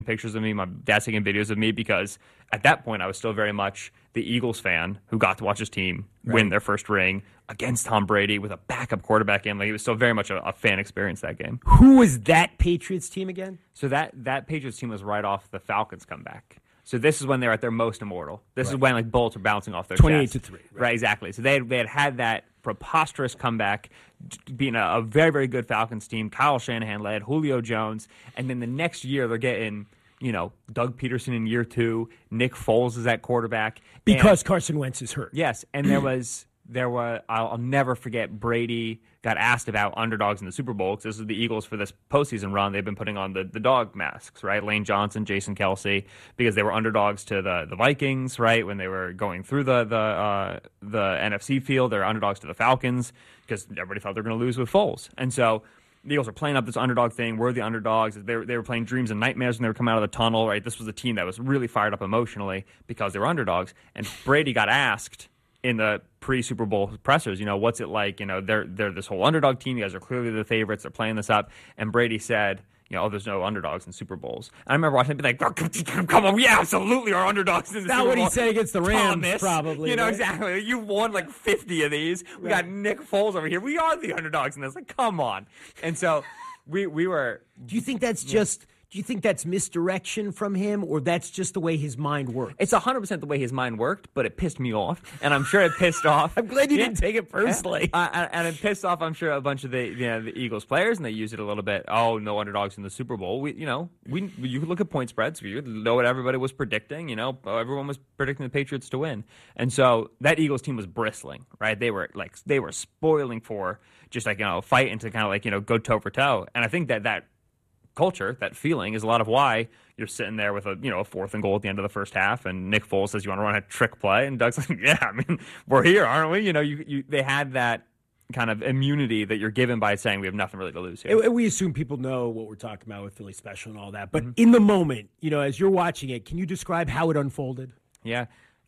pictures of me. My dad's taking videos of me because at that point I was still very much the Eagles fan who got to watch his team win their first ring against Tom Brady with a backup quarterback in. Like, it was still very much a fan experience that game. Who was that Patriots team again? So that Patriots team was right off the Falcons comeback. So this is when they're at their most immortal. This is when like bullets are bouncing off their 28-3. Right, exactly. So they had that preposterous comeback, being a very, very good Falcons team. Kyle Shanahan led, Julio Jones, and then the next year they're getting, Doug Peterson in year 2. Nick Foles is at quarterback because Carson Wentz is hurt. Yes, and there was I'll never forget, Brady got asked about underdogs in the Super Bowl because this is the Eagles for this postseason run. They've been putting on the dog masks, right? Lane Johnson, Jason Kelsey, because they were underdogs to the Vikings, right? When they were going through the NFC field, they're underdogs to the Falcons because everybody thought they were going to lose with Foles. And so the Eagles are playing up this underdog thing. We're the underdogs. They were playing dreams and nightmares when they were coming out of the tunnel, right? This was a team that was really fired up emotionally because they were underdogs. And Brady got asked in the pre-Super Bowl pressers, what's it like? They're this whole underdog team. You guys are clearly the favorites. They're playing this up. And Brady said, there's no underdogs in Super Bowls. And I remember watching him be like, oh, come on, yeah, absolutely are underdogs in the Super Bowl. Not what he said against the Rams, Thomas, probably. Right? Exactly. You've won like 50 of these. We got Nick Foles over here. We are the underdogs in this. Like, come on. And so we were... Do you think that's Do you think that's misdirection from him, or that's just the way his mind works? It's 100% the way his mind worked, but it pissed me off, and I'm sure it pissed off. I'm glad you didn't take it personally. And it pissed off, I'm sure, a bunch of the Eagles players, and they used it a little bit. Oh, no underdogs in the Super Bowl. You could look at point spreads. You know what everybody was predicting. Everyone was predicting the Patriots to win, and so that Eagles team was bristling. Right? They were spoiling for just fight and to kind of go toe for toe. And I think that culture, that feeling, is a lot of why you're sitting there with a 4th and goal at the end of the first half, and Nick Foles says, "You want to run a trick play?" And Doug's like, "Yeah, I mean, we're here, aren't we?" They had that kind of immunity that you're given by saying we have nothing really to lose here. We assume people know what we're talking about with Philly Special and all that, but in the moment, as you're watching it, can you describe how it unfolded? Yeah.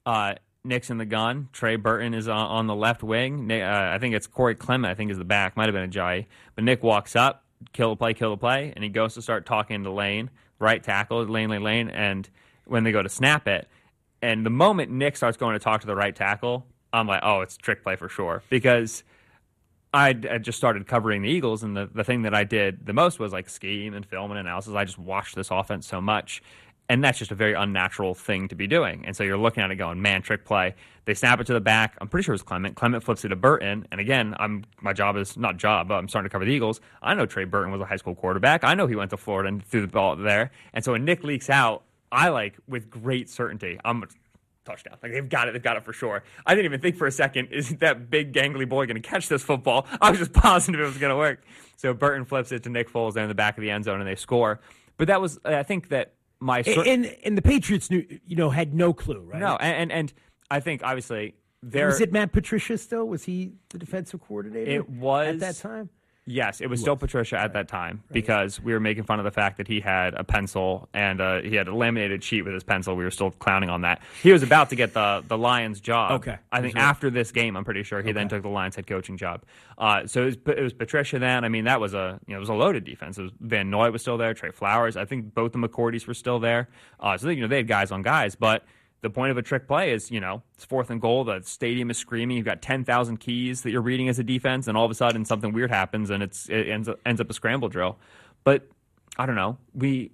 Nick's in the gun. Trey Burton is on the left wing. I think it's Corey Clement, I think, is the back. Might have been Ajayi. But Nick walks up. Kill the play, and he goes to start talking to Lane, right tackle, Lane, and when they go to snap it, and the moment Nick starts going to talk to the right tackle, I'm like, oh, it's a trick play for sure, because I just started covering the Eagles, and the thing that I did the most was like scheme and film and analysis. I just watched this offense so much, and that's just a very unnatural thing to be doing. And so you're looking at it going, man, trick play. They snap it to the back. I'm pretty sure it was Clement. Clement flips it to Burton. And again, I'm starting to cover the Eagles. I know Trey Burton was a high school quarterback. I know he went to Florida and threw the ball there. And so when Nick leaks out, with great certainty, I'm a touchdown. Like, they've got it for sure. I didn't even think for a second, isn't that big gangly boy going to catch this football? I was just positive it was going to work. So Burton flips it to Nick Foles there in the back of the end zone, and they score. But that was, I think that and the Patriots had no clue, right? No, and I think obviously was it Matt Patricia still? Was he the defensive coordinator? It was at that time. Yes, it was still Patricia at that time because we were making fun of the fact that he had a pencil and he had a laminated sheet with his pencil. We were still clowning on that. He was about to get the Lions job. Okay, I think after this game, I'm pretty sure he then took the Lions head coaching job. So it was Patricia then. I mean, that was it was a loaded defense. It was Van Noy was still there, Trey Flowers. I think both the McCourtys were still there. So they had guys on guys, but the point of a trick play is, it's 4th and goal. The stadium is screaming. You've got 10,000 keys that you're reading as a defense, and all of a sudden something weird happens, and it ends up a scramble drill. But I don't know. We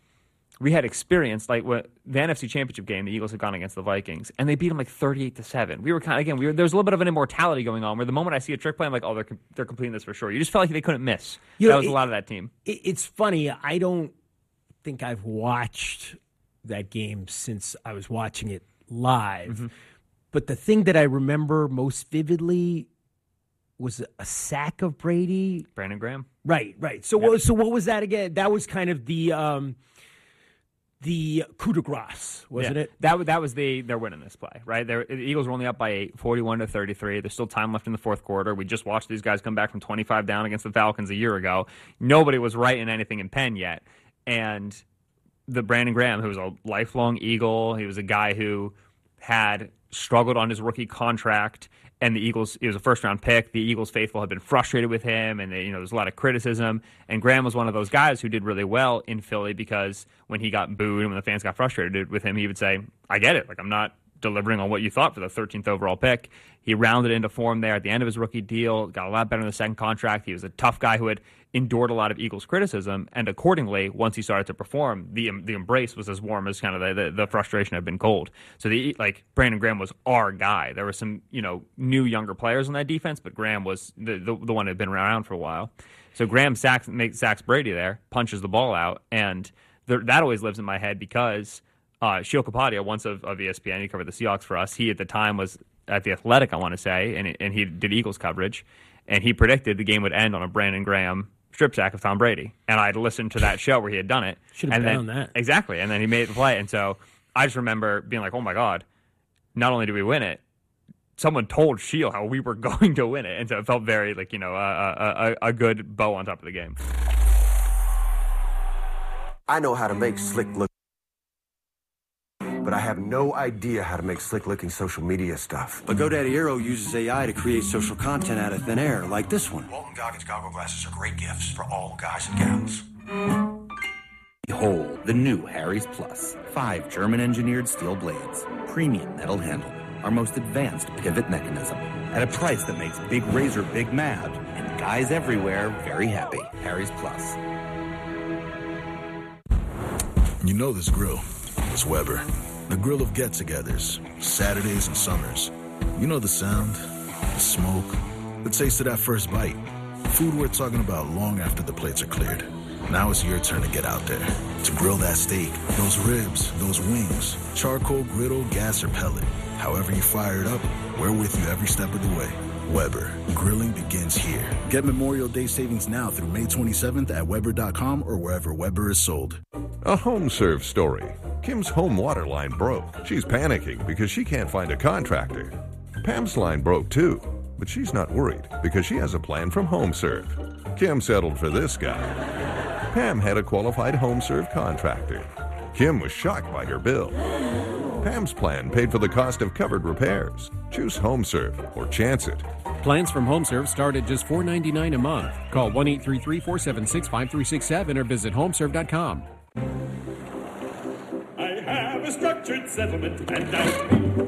had experience the NFC Championship game. The Eagles had gone against the Vikings, and they beat them 38-7. We were there was a little bit of an immortality going on where the moment I see a trick play, I'm like, oh, they're completing this for sure. You just felt like they couldn't miss. That was a lot of that team. It's funny. I don't think I've watched that game since I was watching it live. But the thing that I remember most vividly was a sack of Brady. Brandon Graham. Right. So what was that again? That was kind of the coup de grace, wasn't it? That was they're winning this play, right? The Eagles were only up by 8, 41-33. There's still time left in the fourth quarter. We just watched these guys come back from 25 down against the Falcons a year ago. Nobody was writing anything in pen yet. And the Brandon Graham, who was a lifelong Eagle, he was a guy who had struggled on his rookie contract, and the Eagles, it was a first-round pick. The Eagles faithful had been frustrated with him, and there's a lot of criticism. And Graham was one of those guys who did really well in Philly because when he got booed and when the fans got frustrated with him, he would say, I get it. Like, I'm not delivering on what you thought for the 13th overall pick. He rounded into form there at the end of his rookie deal, got a lot better in the second contract. He was a tough guy who had endured a lot of Eagles criticism, and accordingly, once he started to perform, the embrace was as warm as kind of the frustration had been cold. So Brandon Graham was our guy. There were some new younger players on that defense, but Graham was the one that had been around for a while. So Graham sacks Brady there, punches the ball out, and that always lives in my head because Sheil Kapadia, once of ESPN, he covered the Seahawks for us. He at the time was at The Athletic, I want to say, and he did Eagles coverage, and he predicted the game would end on a Brandon Graham strip sack of Tom Brady. And I'd listened to that show where he had done it. Should have bet on that. Exactly. And then he made the play. And so I just remember being like, oh my God, not only did we win it, someone told Sheil how we were going to win it. And so it felt very like, a good bow on top of the game. I know how to make slick look, but I have no idea how to make slick-looking social media stuff. But GoDaddy Aero uses AI to create social content out of thin air, like this one. Walton Goggins goggle glasses are great gifts for all guys and gals. Behold, the new Harry's Plus. 5 German-engineered steel blades, premium metal handle, our most advanced pivot mechanism, at a price that makes Big Razor big mad, and guys everywhere very happy. Harry's Plus. You know this grill. It's Weber. The grill of get-togethers, Saturdays and summers. You know the sound, the smoke, the taste of that first bite. Food we're talking about long after the plates are cleared. Now it's your turn to get out there, to grill that steak, those ribs, those wings, charcoal, griddle, gas, or pellet. However you fire it up, we're with you every step of the way. Weber, grilling begins here. Get Memorial Day savings now through May 27th at Weber.com or wherever Weber is sold. A HomeServe story. Kim's home water line broke. She's panicking because she can't find a contractor. Pam's line broke too, but she's not worried because she has a plan from HomeServe. Kim settled for this guy. Pam had a qualified HomeServe contractor. Kim was shocked by her bill. Pam's plan paid for the cost of covered repairs. Choose HomeServe or chance it. Plans from HomeServe start at just $4.99 a month. Call 1-833-476-5367 or visit homeserve.com. I have a structured settlement and